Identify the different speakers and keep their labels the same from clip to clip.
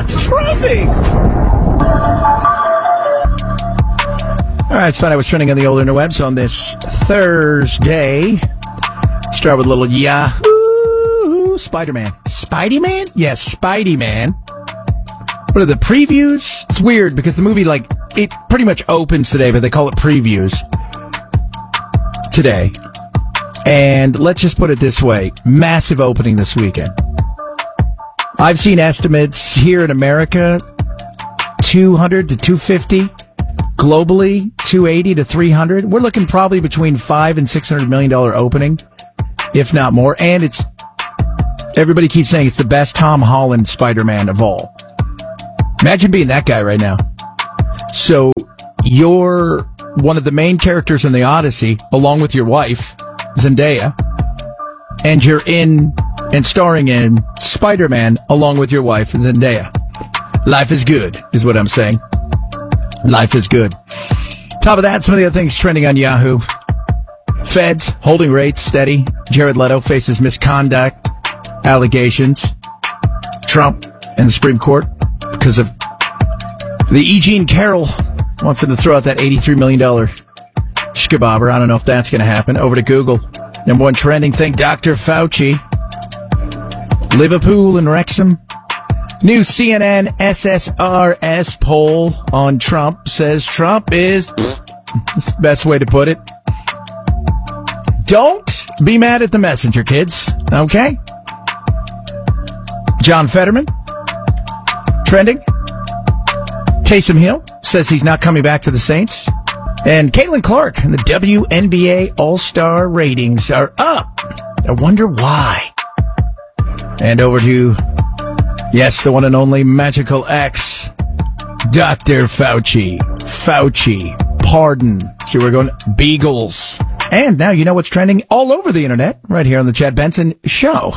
Speaker 1: What's trending? All right, let's find out what's trending on the old interwebs on this Thursday. Start with a little Yahoo Spider-Man. Spidey-Man? Yes, Spidey-Man. What are the previews? It's weird because the movie, it pretty much opens today, but they call it previews today. And let's just put it this way. Massive opening this weekend. I've seen estimates here in America, 200 to 250. Globally, 280 to 300. We're looking probably between $500 and $600 million opening, if not more. And everybody keeps saying it's the best Tom Holland Spider-Man of all. Imagine being that guy right now. So you're one of the main characters in the Odyssey, along with your wife, Zendaya, and you're in and starring in Spider-Man along with your wife, Zendaya. Life is good, is what I'm saying. Life is good. Top of that, some of the other things trending on Yahoo. Feds holding rates steady. Jared Leto faces misconduct allegations. Trump and the Supreme Court, because of the E. Jean Carroll, wants him to throw out that $83 million shkabobber. I don't know if that's going to happen. Over to Google. Number one trending thing, Dr. Fauci. Liverpool and Wrexham. New CNN SSRS poll on Trump says Trump is, that's the best way to put it. Don't be mad at the messenger, kids. Okay? John Fetterman. Trending. Taysom Hill says he's not coming back to the Saints. And Caitlin Clark and the WNBA All-Star ratings are up. I wonder why. And over to, yes, the one and only Magical X, Dr. Fauci. Fauci. Pardon. See, we're going Beagles. And now you know what's trending all over the internet, right here on the Chad Benson Show.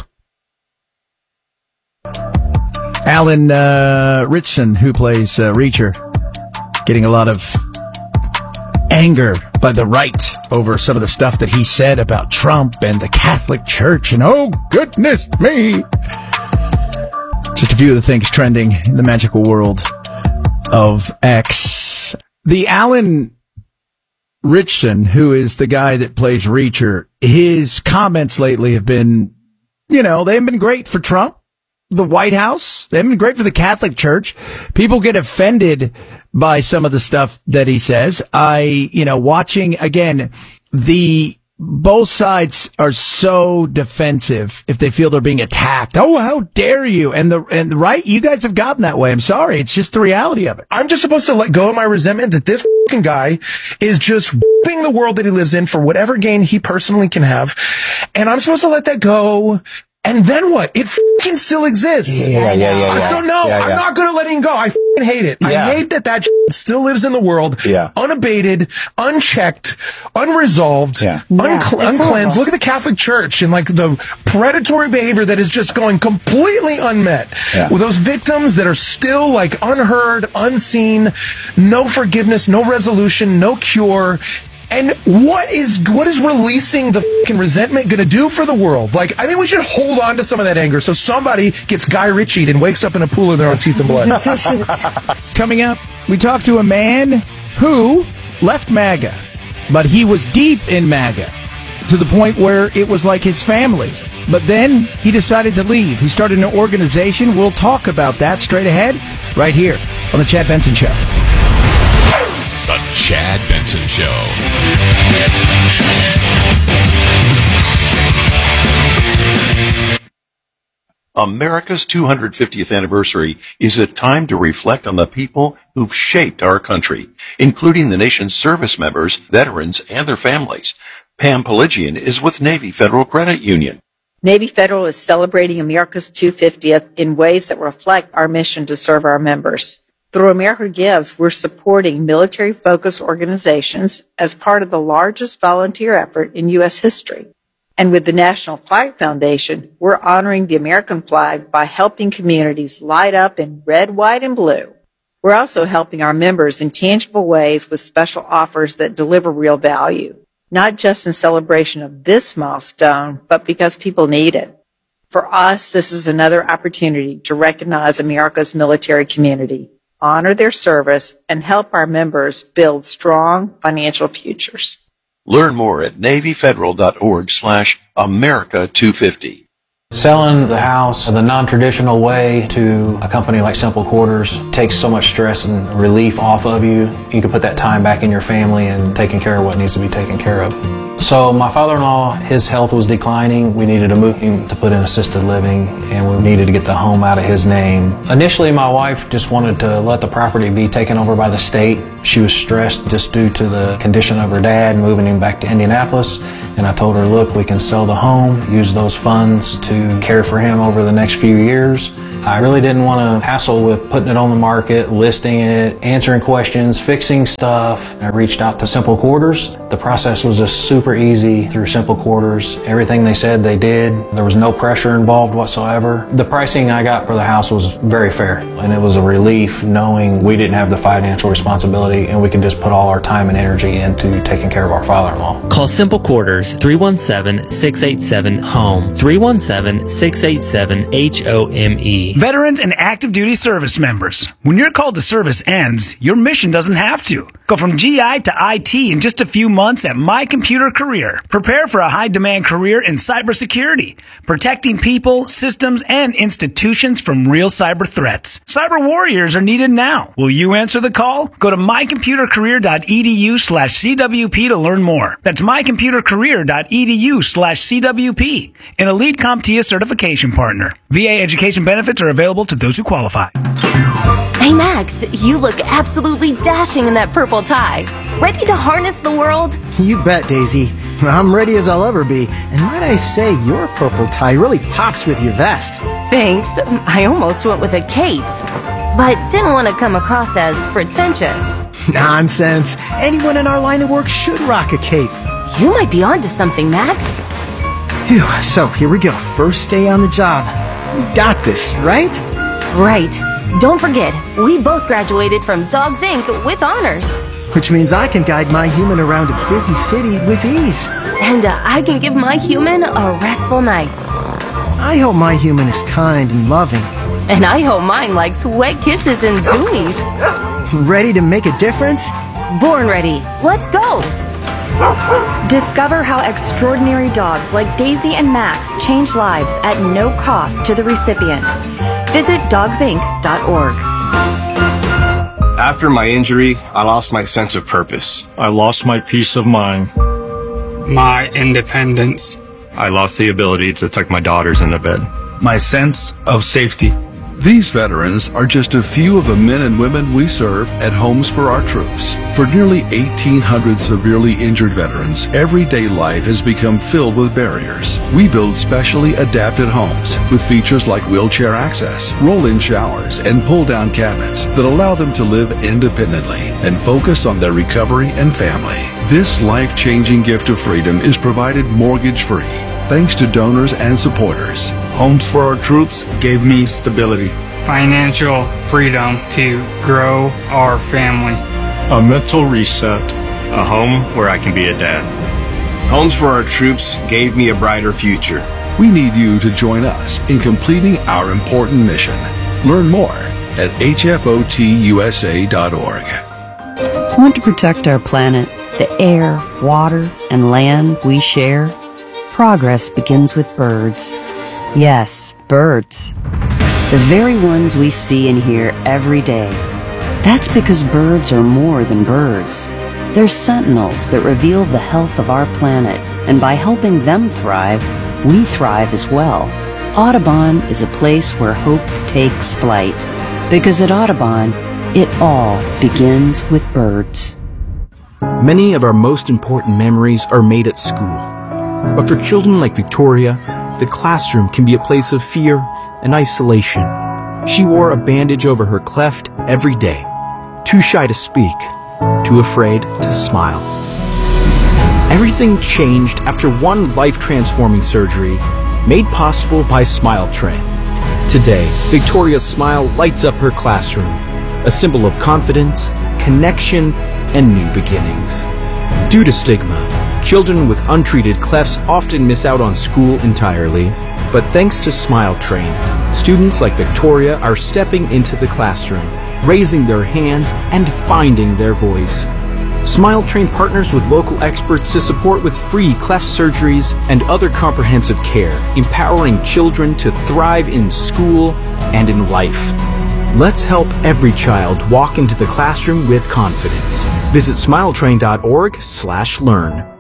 Speaker 1: Alan Ritchson, who plays Reacher, getting a lot of anger by the right over some of the stuff that he said about Trump and the Catholic Church, and oh, goodness me. Just a few of the things trending in the magical world of X. The Alan Ritchson, who is the guy that plays Reacher, his comments lately have been, they haven't been great for Trump, the White House. They haven't been great for the Catholic Church. People get offended by some of the stuff that he says. Watching, again, both sides are so defensive if they feel they're being attacked. Oh, how dare you? And the right, you guys have gotten that way. I'm sorry. It's just the reality of it.
Speaker 2: I'm just supposed to let go of my resentment that this fucking guy is just whipping the world that he lives in for whatever gain he personally can have. And I'm supposed to let that go. And then what? It fucking still exists.
Speaker 3: Yeah.
Speaker 2: So no, I'm not going to let him go. I fucking hate it.
Speaker 3: Yeah.
Speaker 2: I hate that still lives in the world, unabated, unchecked, unresolved, uncleansed. Look at the Catholic Church and the predatory behavior that is just going completely unmet. Yeah. With those victims that are still unheard, unseen, no forgiveness, no resolution, no cure. And what is releasing the fucking resentment going to do for the world? I think we should hold on to some of that anger so somebody gets Guy Ritchied and wakes up in a pool of their own teeth and blood.
Speaker 1: Coming up, we talk to a man who left MAGA, but he was deep in MAGA to the point where it was like his family. But then he decided to leave. He started an organization. We'll talk about that straight ahead right here on the Chad Benson Show.
Speaker 4: The Chad Benson Show.
Speaker 5: America's 250th anniversary is a time to reflect on the people who've shaped our country, including the nation's service members, veterans, and their families. Pam Pelagian is with Navy Federal Credit Union.
Speaker 6: Navy Federal is celebrating America's 250th in ways that reflect our mission to serve our members. Through America Gives, we're supporting military-focused organizations as part of the largest volunteer effort in U.S. history. And with the National Flag Foundation, we're honoring the American flag by helping communities light up in red, white, and blue. We're also helping our members in tangible ways with special offers that deliver real value, not just in celebration of this milestone, but because people need it. For us, this is another opportunity to recognize America's military community, honor their service, and help our members build strong financial futures.
Speaker 5: Learn more at NavyFederal.org/America250.
Speaker 3: Selling the house the non-traditional way to a company like Simple Quarters takes so much stress and relief off of you. You can put that time back in your family and taking care of what needs to be taken care of. So my father-in-law, his health was declining. We needed to move him to put in assisted living, and we needed to get the home out of his name. Initially, my wife just wanted to let the property be taken over by the state. She was stressed just due to the condition of her dad, moving him back to Indianapolis. And I told her, look, we can sell the home, use those funds to care for him over the next few years. I really didn't want to hassle with putting it on the market, listing it, answering questions, fixing stuff. I reached out to Simple Quarters. The process was just super easy through Simple Quarters. Everything they said they did. There was no pressure involved whatsoever. The pricing I got for the house was very fair, and it was a relief knowing we didn't have the financial responsibility and we could just put all our time and energy into taking care of our father-in-law.
Speaker 7: Call Simple Quarters 317-687-HOME, 317-687-HOME.
Speaker 8: Veterans and active duty service members, when your call to service ends, your mission doesn't have to. Go from GI to IT in just a few months at My Computer Career. Prepare for a high-demand career in cybersecurity, protecting people, systems, and institutions from real cyber threats. Cyber warriors are needed now. Will you answer the call? Go to mycomputercareer.edu/CWP to learn more. That's mycomputercareer.edu/CWP, an elite CompTIA certification partner. VA education benefits are available to those who qualify.
Speaker 9: Hey Max, you look absolutely dashing in that purple tie. Ready to harness the world?
Speaker 10: You bet, Daisy. I'm ready as I'll ever be. And might I say, your purple tie really pops with your vest.
Speaker 9: Thanks. I almost went with a cape, but didn't want to come across as pretentious.
Speaker 10: Nonsense. Anyone in our line of work should rock a cape.
Speaker 9: You might be onto something, Max.
Speaker 10: Phew, so here we go. First day on the job. We've got this, right?
Speaker 9: Right. Don't forget, we both graduated from Dogs Inc. with honors.
Speaker 10: Which means I can guide my human around a busy city with ease.
Speaker 9: And I can give my human a restful night.
Speaker 10: I hope my human is kind and loving.
Speaker 9: And I hope mine likes wet kisses and zoomies.
Speaker 10: Ready to make a difference?
Speaker 9: Born ready. Let's go!
Speaker 11: Discover how extraordinary dogs like Daisy and Max change lives at no cost to the recipients. Visit dogsinc.org.
Speaker 12: After my injury, I lost my sense of purpose.
Speaker 13: I lost my peace of mind.
Speaker 14: My independence.
Speaker 12: I lost the ability to tuck my daughters into bed.
Speaker 13: My sense of safety.
Speaker 15: These veterans are just a few of the men and women we serve at Homes for Our Troops. For nearly 1,800 severely injured veterans, everyday life has become filled with barriers. We build specially adapted homes with features like wheelchair access, roll-in showers, and pull-down cabinets that allow them to live independently and focus on their recovery and family. This life-changing gift of freedom is provided mortgage-free, thanks to donors and supporters.
Speaker 13: Homes for Our Troops gave me stability,
Speaker 14: financial freedom to grow our family,
Speaker 13: a mental reset,
Speaker 12: a home where I can be a dad. Homes for Our Troops gave me a brighter future.
Speaker 15: We need you to join us in completing our important mission. Learn more at hfotusa.org.
Speaker 16: Want to protect our planet, the air, water, and land we share? Progress begins with birds. Yes, birds. The very ones we see and hear every day. That's because birds are more than birds. They're sentinels that reveal the health of our planet, and by helping them thrive, we thrive as well. Audubon is a place where hope takes flight, because at Audubon, it all begins with birds.
Speaker 17: Many of our most important memories are made at school. But for children like Victoria, the classroom can be a place of fear and isolation. She wore a bandage over her cleft every day, too shy to speak, too afraid to smile. Everything changed after one life-transforming surgery made possible by Smile Train. Today, Victoria's smile lights up her classroom, a symbol of confidence, connection, and new beginnings. Due to stigma, children with untreated clefts often miss out on school entirely, But thanks to Smile Train, students like Victoria are stepping into the classroom, raising their hands and finding their voice. Smile Train partners with local experts to support with free cleft surgeries and other comprehensive care, empowering children to thrive in school and in life. Let's help every child walk into the classroom with confidence. Visit smiletrain.org/learn.